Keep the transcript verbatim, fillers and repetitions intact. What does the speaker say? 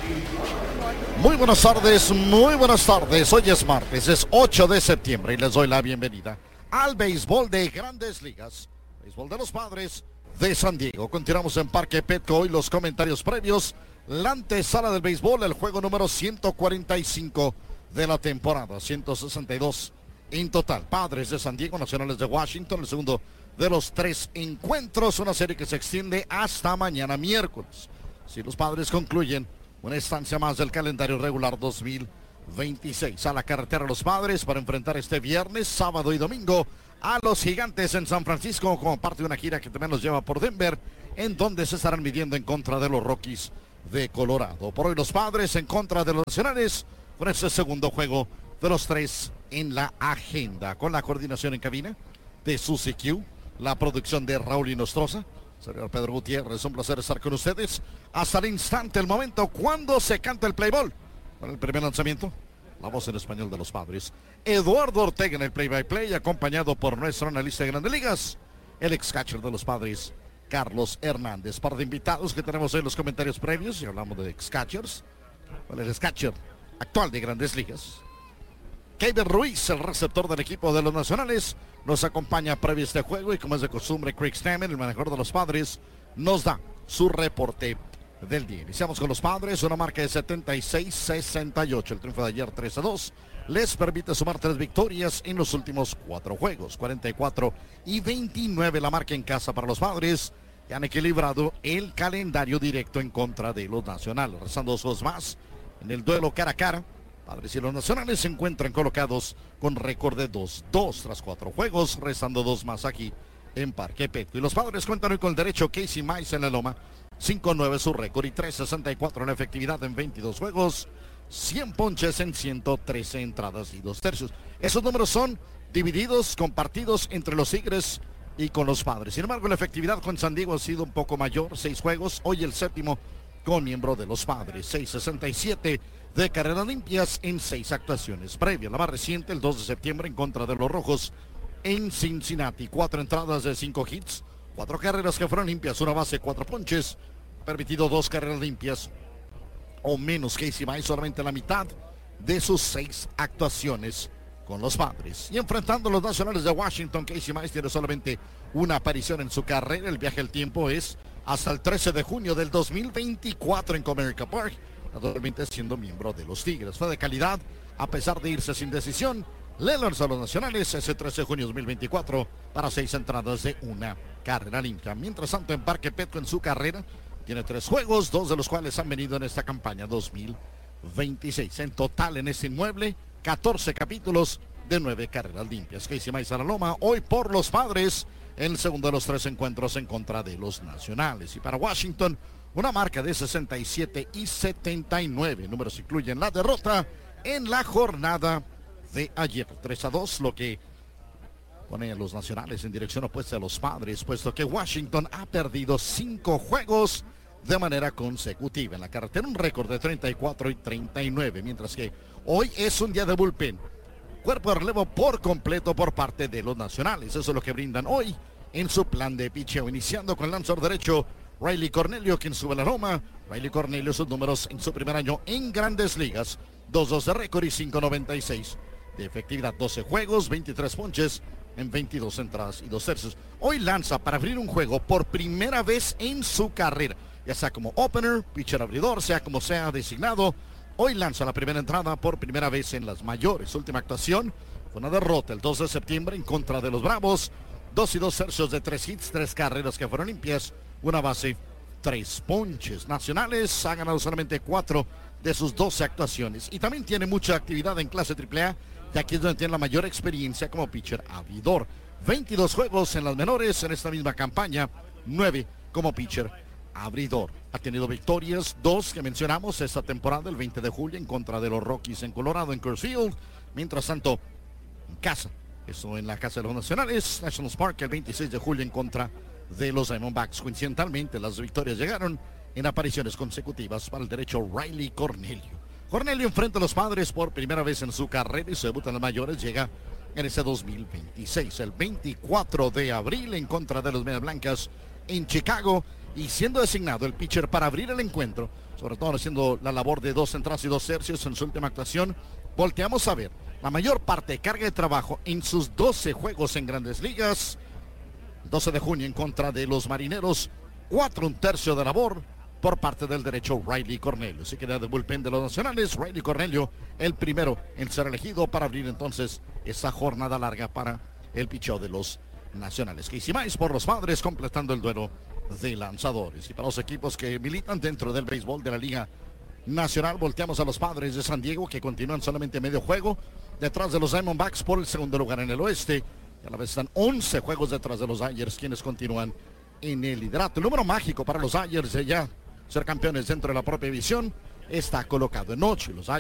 Muy buenas tardes, muy buenas tardes. Hoy es martes, es ocho de septiembre y les doy la bienvenida al béisbol de Grandes Ligas, béisbol de los Padres de San Diego. Continuamos en Parque Petco. Hoy los comentarios previos, la antesala del béisbol, el juego número ciento cuarenta y cinco de la temporada, ciento sesenta y dos en total. Padres de San Diego, Nacionales de Washington, el segundo de los tres encuentros, una serie que se extiende hasta mañana miércoles. Si los Padres concluyen una estancia más del calendario regular dos mil veintiséis. A la carretera los Padres para enfrentar este viernes, sábado y domingo a los Gigantes en San Francisco como parte de una gira que también los lleva por Denver, en donde se estarán midiendo en contra de los Rockies de Colorado. Por hoy los Padres en contra de los Nacionales con este segundo juego de los tres en la agenda. Con la coordinación en cabina de Susie Q, la producción de Raúl Inostroza, señor Pedro Gutiérrez, un placer estar con ustedes hasta el instante, el momento cuando se canta el play ball. Para el primer lanzamiento, la voz en español de los Padres, Eduardo Ortega en el play by play, acompañado por nuestro analista de Grandes Ligas, el ex catcher de los Padres, Carlos Hernández. Par de invitados que tenemos hoy en los comentarios previos, y hablamos de ex catchers. El ex catcher actual de Grandes Ligas, Kevin Ruiz, el receptor del equipo de los Nacionales, nos acompaña previo a este juego, y como es de costumbre, Craig Stammen, el manejador de los Padres, nos da su reporte del día. Iniciamos con los Padres, una marca de setenta y seis sesenta y ocho. El triunfo de ayer tres a dos les permite sumar tres victorias en los últimos cuatro juegos. cuarenta y cuatro y veintinueve la marca en casa para los Padres, que han equilibrado el calendario directo en contra de los Nacionales. Rezando dos juegos más en el duelo cara a cara, Padres y los Nacionales se encuentran colocados con récord de dos dos tras cuatro juegos, restando dos más aquí en Parque Petco. Y los Padres cuentan hoy con el derecho Casey Mize en la loma, cinco nueve su récord y tres sesenta y cuatro en efectividad en veintidós juegos, cien ponches en ciento trece entradas y dos tercios. Esos números son divididos, compartidos entre los Tigres y con los Padres. Sin embargo, la efectividad con San Diego ha sido un poco mayor, seis juegos, hoy el séptimo con miembro de los Padres, seis sesenta y siete de carreras limpias en seis actuaciones previas. La más reciente, el dos de septiembre, en contra de los Rojos en Cincinnati. Cuatro entradas de cinco hits, cuatro carreras que fueron limpias, una base, cuatro ponches, permitido dos carreras limpias o menos. Casey Mize solamente la mitad de sus seis actuaciones con los Padres. Y enfrentando a los Nacionales de Washington, Casey Mize tiene solamente una aparición en su carrera. El viaje al tiempo es hasta el trece de junio del dos mil veinticuatro en Comerica Park, naturalmente siendo miembro de los Tigres. Fue de calidad a pesar de irse sin decisión. Le lanzó a los Nacionales ese trece de junio de dos mil veinticuatro para seis entradas de una carrera limpia. Mientras tanto, en Parque Petco en su carrera tiene tres juegos, dos de los cuales han venido en esta campaña dos mil veintiséis. En total en este inmueble, catorce capítulos de nueve carreras limpias. Casey Mize a la loma, hoy por los Padres, en el segundo de los tres encuentros en contra de los Nacionales. Y para Washington, una marca de sesenta y siete y setenta y nueve. Números incluyen la derrota en la jornada de ayer, tres a dos, lo que pone a los Nacionales en dirección opuesta a los Padres, puesto que Washington ha perdido cinco juegos de manera consecutiva. En la carretera un récord de treinta y cuatro y treinta y nueve, mientras que hoy es un día de bullpen. Cuerpo de relevo por completo por parte de los Nacionales. Eso es lo que brindan hoy en su plan de picheo, iniciando con el lanzador derecho Riley Cornelio, quien sube la loma. Riley Cornelio, sus números en su primer año en Grandes Ligas: dos dos de récord y cinco noventa y seis de efectividad, doce juegos, veintitrés ponches en veintidós entradas y dos tercios. Hoy lanza para abrir un juego por primera vez en su carrera, ya sea como opener, pitcher abridor, sea como sea designado. Hoy lanza la primera entrada por primera vez en las mayores. Última actuación fue una derrota el dos de septiembre en contra de los Bravos. Dos y dos tercios de tres hits, tres carreras que fueron limpias, una base, tres ponches. Nacionales ha ganado solamente cuatro de sus doce actuaciones y también tiene mucha actividad en clase triple A, y aquí es donde tiene la mayor experiencia como pitcher abridor. veintidós juegos en las menores en esta misma campaña, nueve como pitcher abridor. Ha tenido victorias, dos que mencionamos esta temporada, el veinte de julio en contra de los Rockies en Colorado, en Coors Field. Mientras tanto, en casa, eso en la casa de los Nacionales, Nationals Park, el veintiséis de julio en contra de los Diamondbacks. Coincidentalmente, las victorias llegaron en apariciones consecutivas para el derecho Riley Cornelio. Cornelio enfrenta a los Padres por primera vez en su carrera y su debut en las mayores llega en ese dos mil veintiséis. El veinticuatro de abril en contra de los Medias Blancas en Chicago. y siendo designado el pitcher para abrir el encuentro, sobre todo haciendo la labor de dos entradas y dos tercios en su última actuación, volteamos a ver la mayor parte de carga de trabajo en sus doce juegos en Grandes Ligas. doce de junio en contra de los Marineros, cuatro un tercio de labor por parte del derecho Riley Cornelio. Así que del bullpen de los Nacionales, Riley Cornelio, el primero en ser elegido para abrir entonces esa jornada larga para el picheo de los Nacionales. Casey Mize por los Padres completando el duelo de lanzadores. Y para los equipos que militan dentro del béisbol de la Liga Nacional, volteamos a los Padres de San Diego, que continúan solamente medio juego detrás de los Diamondbacks por el segundo lugar en el oeste. Y a la vez están once juegos detrás de los Dodgers, quienes continúan en el liderato. El número mágico para los Dodgers de ya ser campeones dentro de la propia división está colocado en ocho. Y los